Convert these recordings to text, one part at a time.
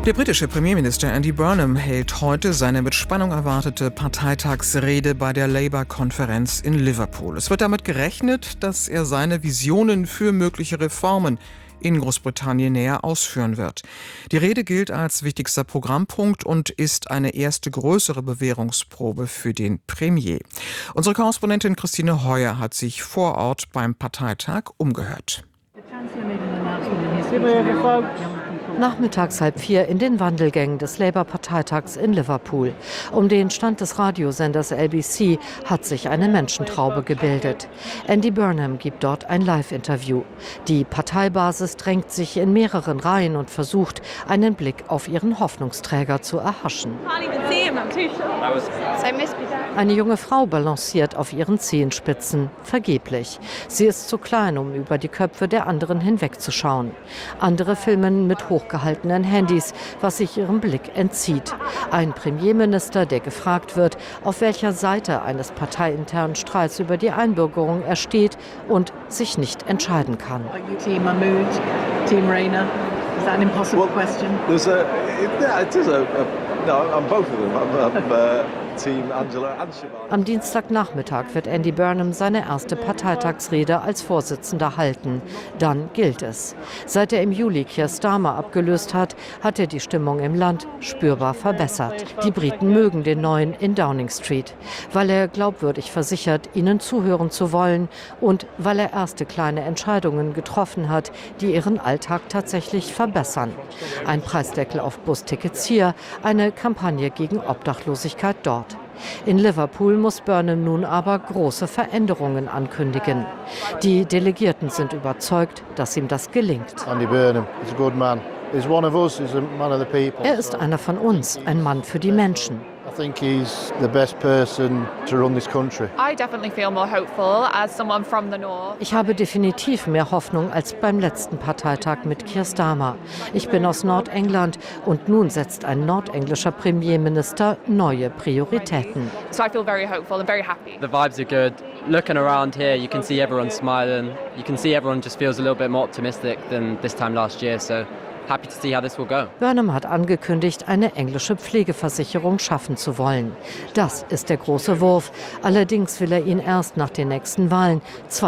Der britische Premierminister Andy Burnham hält heute seine mit Spannung erwartete Parteitagsrede bei der Labour-Konferenz in Liverpool. Es wird damit gerechnet, dass er seine Visionen für mögliche Reformen in Großbritannien näher ausführen wird. Die Rede gilt als wichtigster Programmpunkt und ist eine erste größere Bewährungsprobe für den Premier. Unsere Korrespondentin Christine Heuer hat sich vor Ort beim Parteitag umgehört. Nachmittags 3:30 in den Wandelgängen des Labour-Parteitags in Liverpool. Um den Stand des Radiosenders LBC hat sich eine Menschentraube gebildet. Andy Burnham gibt dort ein Live-Interview. Die Parteibasis drängt sich in mehreren Reihen und versucht, einen Blick auf ihren Hoffnungsträger zu erhaschen. Eine junge Frau balanciert auf ihren Zehenspitzen, vergeblich. Sie ist zu klein, um über die Köpfe der anderen hinwegzuschauen. Andere filmen mit hochgehaltenen Handys, was sich ihrem Blick entzieht. Ein Premierminister, der gefragt wird, auf welcher Seite eines parteiinternen Streits über die Einbürgerung er steht und sich nicht entscheiden kann. Team Mahmood, Team Rayner. Is that an impossible question? I'm both of them. Team Angela and Shivani. Am Dienstagnachmittag wird Andy Burnham seine erste Parteitagsrede als Vorsitzender halten. Dann gilt es. Seit er im Juli Keir Starmer abgelöst hat, hat er die Stimmung im Land spürbar verbessert. Die Briten mögen den Neuen in Downing Street, weil er glaubwürdig versichert, ihnen zuhören zu wollen und weil er erste kleine Entscheidungen getroffen hat, die ihren Alltag tatsächlich verbessern. Ein Preisdeckel auf Bustickets hier, eine Kampagne gegen Obdachlosigkeit dort. In Liverpool muss Burnham nun aber große Veränderungen ankündigen. Die Delegierten sind überzeugt, dass ihm das gelingt. Andy Burnham is a good man. He's one of us. He's a man of the people. Er ist einer von uns, ein Mann für die Menschen. I think he's the best person to run this country. I definitely feel more hopeful as someone from the north. Ich habe definitiv mehr Hoffnung als beim letzten Parteitag mit Keir Starmer. Ich bin aus Nordengland und nun setzt ein nordenglischer Premierminister neue Prioritäten. So I feel very hopeful and very happy. The vibes are good. Looking around here, you can see everyone smiling. You can see everyone just feels a little bit more optimistic than this time last year. So happy to see how this will go. Burnham hat angekündigt, eine englische Pflegeversicherung schaffen zu wollen. Das ist der große Wurf. Allerdings will er ihn erst nach den nächsten Wahlen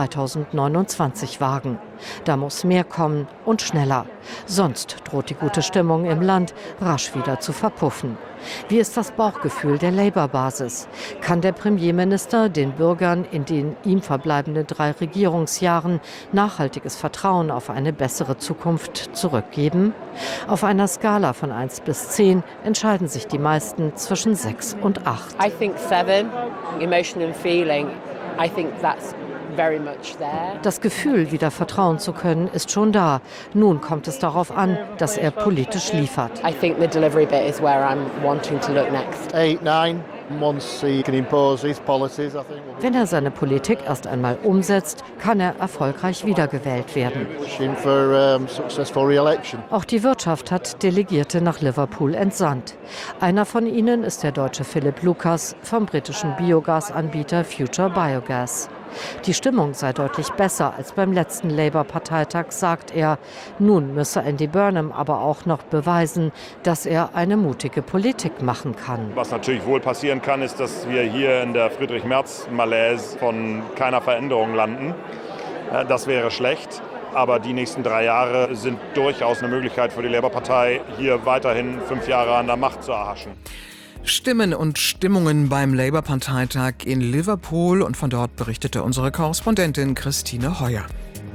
2029 wagen. Da muss mehr kommen und schneller. Sonst droht die gute Stimmung im Land rasch wieder zu verpuffen. Wie ist das Bauchgefühl der Labour-Basis? Kann der Premierminister den Bürgern in den ihm verbleibenden 3 Regierungsjahren nachhaltiges Vertrauen auf eine bessere Zukunft zurückgeben? Auf einer Skala von 1 bis 10 entscheiden sich die meisten zwischen 6 und 8. I think 7, emotion and feeling. I think that's very much there. Das Gefühl, wieder vertrauen zu können, ist schon da. Nun kommt es darauf an, dass er politisch liefert. I think the delivery bit is where I'm wanting to look next. 8, 9. Once he can impose his policies, I think. Wenn er seine Politik erst einmal umsetzt, kann er erfolgreich wiedergewählt werden. Pushing for successful re-election. Auch die Wirtschaft hat Delegierte nach Liverpool entsandt. Einer von ihnen ist der Deutsche Philipp Lucas vom britischen Biogasanbieter Future Biogas. Die Stimmung sei deutlich besser als beim letzten Labour-Parteitag, sagt er. Nun müsse Andy Burnham aber auch noch beweisen, dass er eine mutige Politik machen kann. Was natürlich wohl passieren kann, ist, dass wir hier in der Friedrich-Merz-Malaise von keiner Veränderung landen. Das wäre schlecht. Aber die nächsten 3 Jahre sind durchaus eine Möglichkeit für die Labour-Partei, hier weiterhin 5 Jahre an der Macht zu erhaschen. Stimmen und Stimmungen beim Labour-Parteitag in Liverpool, und von dort berichtete unsere Korrespondentin Christine Heuer.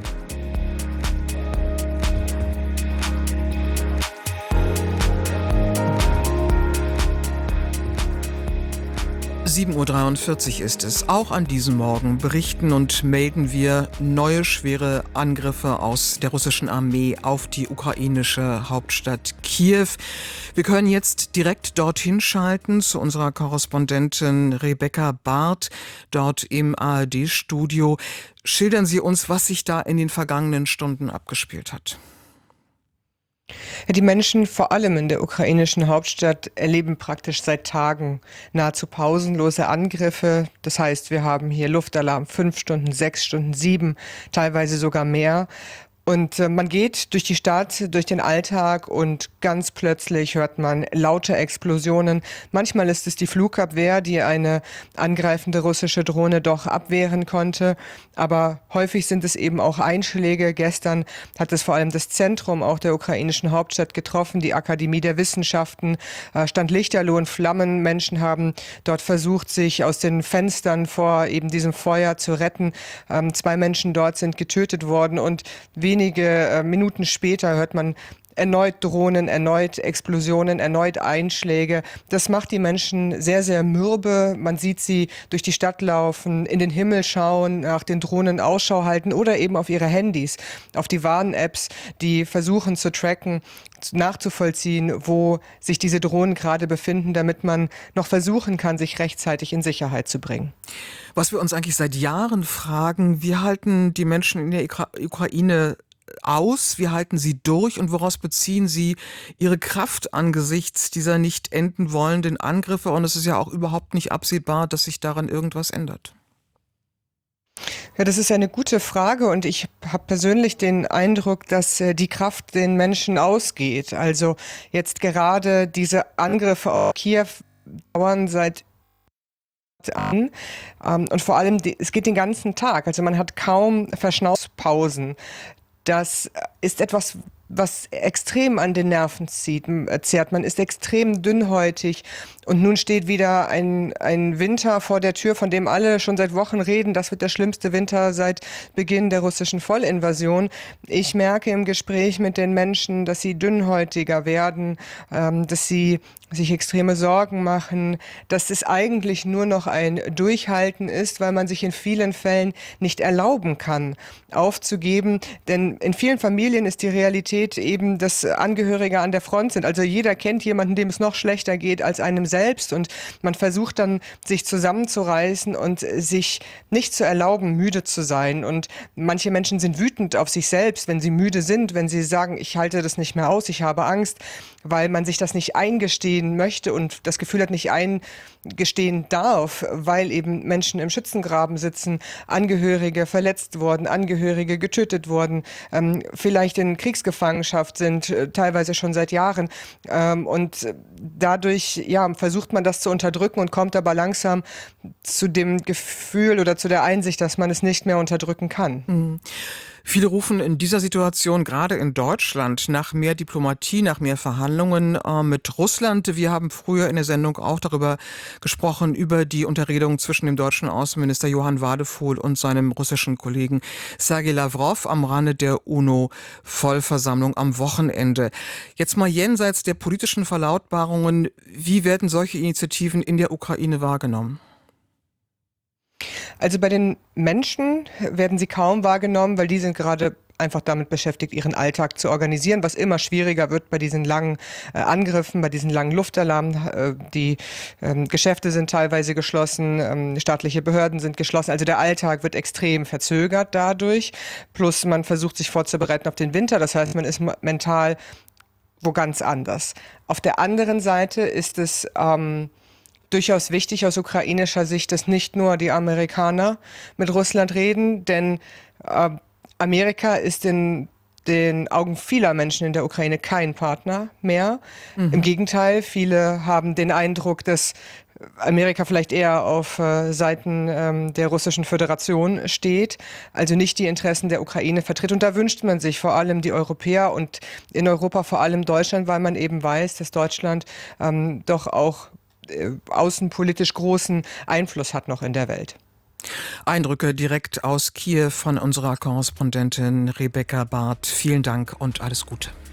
7:43 Uhr ist es. Auch an diesem Morgen berichten und melden wir neue schwere Angriffe aus der russischen Armee auf die ukrainische Hauptstadt Kiew. Wir können jetzt direkt dorthin schalten zu unserer Korrespondentin Rebecca Barth, dort im ARD-Studio. Schildern Sie uns, was sich da in den vergangenen Stunden abgespielt hat. Die Menschen, vor allem in der ukrainischen Hauptstadt, erleben praktisch seit Tagen nahezu pausenlose Angriffe. Das heißt, wir haben hier Luftalarm 5 Stunden, 6 Stunden, 7, teilweise sogar mehr. Und man geht durch die Stadt, durch den Alltag und ganz plötzlich hört man laute Explosionen. Manchmal ist es die Flugabwehr, die eine angreifende russische Drohne doch abwehren konnte. Aber häufig sind es eben auch Einschläge. Gestern hat es vor allem das Zentrum auch der ukrainischen Hauptstadt getroffen, die Akademie der Wissenschaften. Stand Lichterloh und Flammen. Menschen haben dort versucht, sich aus den Fenstern vor eben diesem Feuer zu retten. 2 Menschen dort sind getötet worden und wenige Minuten später hört man erneut Drohnen, erneut Explosionen, erneut Einschläge. Das macht die Menschen sehr, sehr mürbe. Man sieht sie durch die Stadt laufen, in den Himmel schauen, nach den Drohnen Ausschau halten oder eben auf ihre Handys, auf die Warn-Apps, die versuchen zu tracken, nachzuvollziehen, wo sich diese Drohnen gerade befinden, damit man noch versuchen kann, sich rechtzeitig in Sicherheit zu bringen. Was wir uns eigentlich seit Jahren fragen, wie halten die Menschen in der Ukraine aus, wie halten sie durch und woraus beziehen sie ihre Kraft angesichts dieser nicht enden wollenden Angriffe? Und es ist ja auch überhaupt nicht absehbar, dass sich daran irgendwas ändert. Ja, das ist eine gute Frage und ich habe persönlich den Eindruck, dass die Kraft den Menschen ausgeht. Also jetzt gerade diese Angriffe auf Kiew dauern seit an und vor allem es geht den ganzen Tag. Also man hat kaum Verschnaufpausen. Das ist etwas, was extrem an den Nerven zehrt. Man ist extrem dünnhäutig und nun steht wieder ein Winter vor der Tür, von dem alle schon seit Wochen reden. Das wird der schlimmste Winter seit Beginn der russischen Vollinvasion. Ich merke im Gespräch mit den Menschen, dass sie dünnhäutiger werden, dass sie sich extreme Sorgen machen, dass es eigentlich nur noch ein Durchhalten ist, weil man sich in vielen Fällen nicht erlauben kann, aufzugeben. Denn in vielen Familien ist die Realität eben, dass Angehörige an der Front sind. Also jeder kennt jemanden, dem es noch schlechter geht als einem selbst. Und man versucht dann, sich zusammenzureißen und sich nicht zu erlauben, müde zu sein. Und manche Menschen sind wütend auf sich selbst, wenn sie müde sind, wenn sie sagen, ich halte das nicht mehr aus, ich habe Angst, weil man sich das nicht eingestehen möchte und das Gefühl hat, nicht eingestehen darf, weil eben Menschen im Schützengraben sitzen, Angehörige verletzt wurden, Angehörige getötet wurden, vielleicht in Kriegsgefangenschaft sind, teilweise schon seit Jahren. Und dadurch versucht man das zu unterdrücken und kommt aber langsam zu dem Gefühl oder zu der Einsicht, dass man es nicht mehr unterdrücken kann. Mhm. Viele rufen in dieser Situation, gerade in Deutschland, nach mehr Diplomatie, nach mehr Verhandlungen mit Russland. Wir haben früher in der Sendung auch darüber gesprochen, über die Unterredung zwischen dem deutschen Außenminister Johann Wadephul und seinem russischen Kollegen Sergei Lavrov am Rande der UNO-Vollversammlung am Wochenende. Jetzt mal jenseits der politischen Verlautbarungen, wie werden solche Initiativen in der Ukraine wahrgenommen? Also bei den Menschen werden sie kaum wahrgenommen, weil die sind gerade einfach damit beschäftigt, ihren Alltag zu organisieren, was immer schwieriger wird bei diesen langen Angriffen, bei diesen langen Luftalarmen. Die Geschäfte sind teilweise geschlossen, staatliche Behörden sind geschlossen. Also der Alltag wird extrem verzögert dadurch. Plus man versucht sich vorzubereiten auf den Winter. Das heißt, man ist mental wo ganz anders. Auf der anderen Seite ist es durchaus wichtig aus ukrainischer Sicht, dass nicht nur die Amerikaner mit Russland reden, denn Amerika ist in den Augen vieler Menschen in der Ukraine kein Partner mehr. Im Gegenteil, viele haben den Eindruck, dass Amerika vielleicht eher auf Seiten der Russischen Föderation steht, also nicht die Interessen der Ukraine vertritt. Und da wünscht man sich vor allem die Europäer und in Europa vor allem Deutschland, weil man eben weiß, dass Deutschland doch auch außenpolitisch großen Einfluss hat noch in der Welt. Eindrücke direkt aus Kiew von unserer Korrespondentin Rebecca Barth. Vielen Dank und alles Gute.